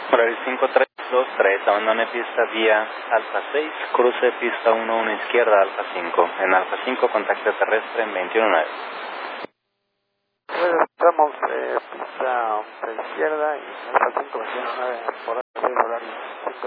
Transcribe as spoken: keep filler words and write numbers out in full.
Horario cinco tres dos tres, abandone pista vía Alfa seis, cruce pista uno uno izquierda, Alfa cinco. En Alfa cinco, contacto terrestre en veintiuno nueve. Bueno, estamos eh, pista a izquierda y Alfa cinco, veintiuno nueve, por horario cinco